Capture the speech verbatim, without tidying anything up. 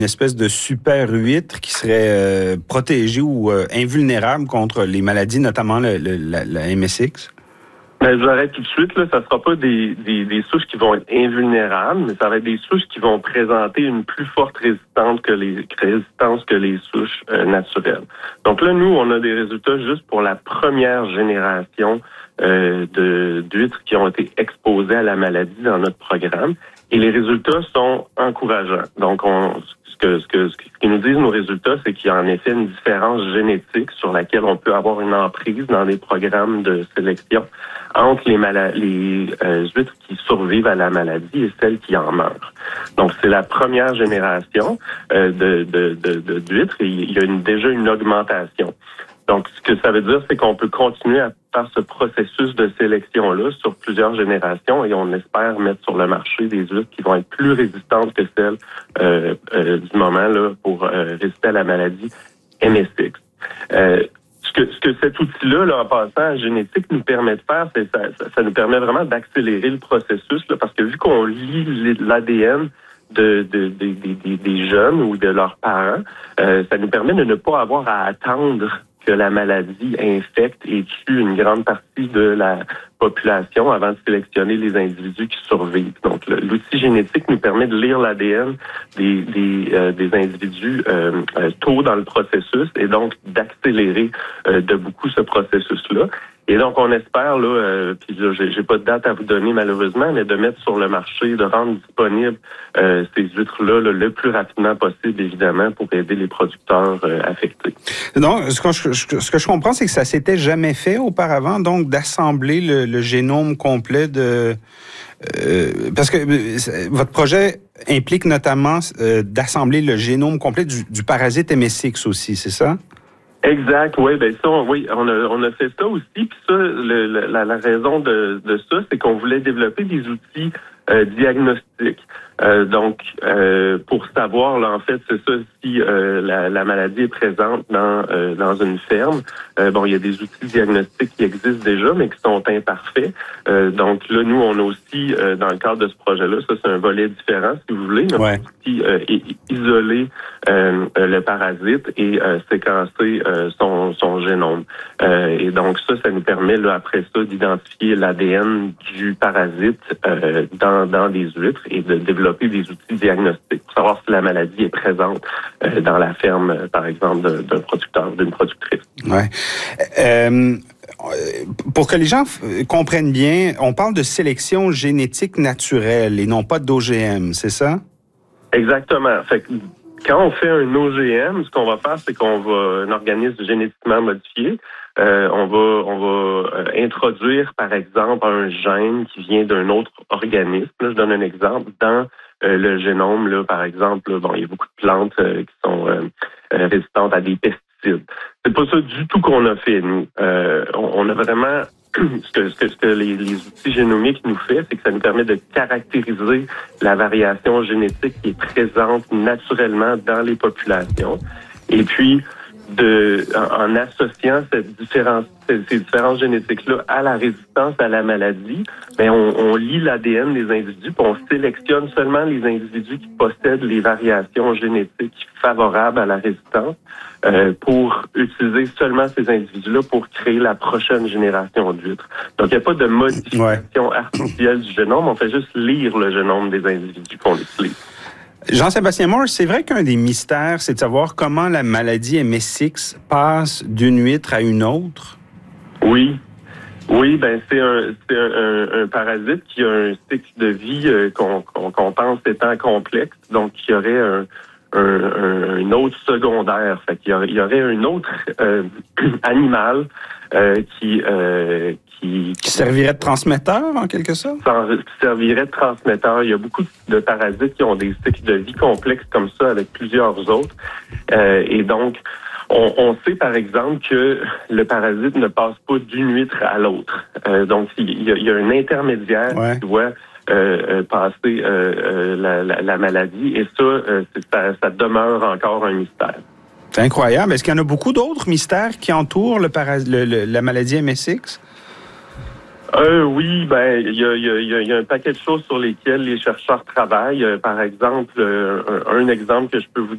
une espèce de super huître qui serait euh, protégée ou euh, invulnérable contre les maladies, notamment le, le, la, la M S X? Ben, je vous arrête tout de suite, là. Ça ne sera pas des, des, des souches qui vont être invulnérables, mais ça va être des souches qui vont présenter une plus forte résistance que les, résistance que les souches euh, naturelles. Donc là, nous, on a des résultats juste pour la première génération euh, de, d'huîtres qui ont été exposées à la maladie dans notre programme. Et les résultats sont encourageants. Donc, on, ce que, ce que, ce qui nous disent nos résultats, c'est qu'il y a en effet une différence génétique sur laquelle on peut avoir une emprise dans des programmes de sélection entre les, mala- les euh, huîtres qui survivent à la maladie et celles qui en meurent. Donc, c'est la première génération euh, de, de, de, de, d'huîtres et il y a une, déjà une augmentation. Donc, ce que ça veut dire, c'est qu'on peut continuer à faire ce processus de sélection-là sur plusieurs générations et on espère mettre sur le marché des huîtres qui vont être plus résistantes que celles euh, euh, du moment là pour euh, résister à la maladie M S X. Euh, ce que, ce que cet outil-là, là, en passant, génétique, nous permet de faire, c'est ça, ça, ça nous permet vraiment d'accélérer le processus, là, parce que vu qu'on lit l'A D N de, de, de, de, de des jeunes ou de leurs parents, euh, ça nous permet de ne pas avoir à attendre que la maladie infecte et tue une grande partie de la population avant de sélectionner les individus qui survivent. Donc, le, l'outil génétique nous permet de lire l'A D N des, des, euh, des individus euh, euh, tôt dans le processus et donc d'accélérer euh, de beaucoup ce processus-là. Et donc, on espère, là, euh, puis là, j'ai, j'ai pas de date à vous donner malheureusement, mais de mettre sur le marché, de rendre disponible euh, ces huîtres-là là, le plus rapidement possible, évidemment, pour aider les producteurs euh, affectés. Donc, ce que, je, ce que je comprends, c'est que ça s'était jamais fait auparavant, donc d'assembler le, le génome complet de... Euh, parce que euh, votre projet implique notamment euh, d'assembler le génome complet du, du parasite M S X aussi, c'est ça? Exact, oui, ben ça, on, oui, on a, on a fait ça aussi, puis ça, le, le, la, la raison de, de ça, c'est qu'on voulait développer des outils euh, diagnostiques. Euh, donc, euh, pour savoir, là, en fait, c'est ça, si euh, la, la maladie est présente dans euh, dans une ferme. Euh, bon, il y a des outils diagnostiques qui existent déjà, mais qui sont imparfaits. Euh, donc là, nous, on a aussi, euh, dans le cadre de ce projet-là, ça, c'est un volet différent, si vous voulez, notre ouais. outil euh, isoler euh, le parasite et euh, séquencer euh, son, son génome. Euh, et donc, ça, ça nous permet, là, après ça, d'identifier l'A D N du parasite euh, dans, dans des huîtres et de développer des outils diagnostiques pour savoir si la maladie est présente euh, dans la ferme, euh, par exemple, d'un, d'un producteur, d'une productrice. Ouais. Euh, pour que les gens f- comprennent bien, on parle de sélection génétique naturelle et non pas d'O G M, c'est ça? Exactement. Fait que quand on fait un O G M, ce qu'on va faire, c'est qu'on va un organisme génétiquement modifié. Euh, on va on va euh, introduire, par exemple, un gène qui vient d'un autre organisme. Là, je donne un exemple. Dans euh, le génome, là, par exemple, là, bon, il y a beaucoup de plantes euh, qui sont euh, euh, résistantes à des pesticides. C'est pas ça du tout qu'on a fait, nous. Euh, on, on a vraiment ce que, ce que, ce que les, les outils génomiques nous fait, c'est que ça nous permet de caractériser la variation génétique qui est présente naturellement dans les populations. Et puis, de, en, en associant cette différence, ces, ces différences génétiques-là à la résistance à la maladie, ben on, on lit l'A D N des individus, puis on sélectionne seulement les individus qui possèdent les variations génétiques favorables à la résistance euh, pour utiliser seulement ces individus-là pour créer la prochaine génération d'huîtres. Donc, il n'y a pas de modification ouais. artificielle du génome, on fait juste lire le génome des individus qu'on utilise. Jean-Sébastien Moore, c'est vrai qu'un des mystères, c'est de savoir comment la maladie M S X passe d'une huître à une autre? Oui. Oui, ben c'est un c'est un, un, un parasite qui a un cycle de vie euh, qu'on, qu'on, qu'on pense étant complexe, donc il y aurait un, un, un, un autre secondaire. Fait qu'il y aurait, il y aurait un autre euh, animal euh, qui, euh, qui... Qui servirait de transmetteur, en quelque sorte? Qui servirait de transmetteur. Il y a beaucoup de parasites qui ont des cycles de vie complexes comme ça avec plusieurs autres. Euh, et donc, on, on sait, par exemple, que le parasite ne passe pas d'une huître à l'autre. Euh, donc, il y, a, il y a un intermédiaire ouais. qui doit euh, passer euh, euh, la, la, la maladie. Et ça, euh, ça, ça demeure encore un mystère. C'est incroyable. Est-ce qu'il y en a beaucoup d'autres mystères qui entourent le paras- le, le, la maladie M S X? Euh, oui, ben il y a, y, a, y a un paquet de choses sur lesquelles les chercheurs travaillent. Euh, par exemple, euh, un, un exemple que je peux vous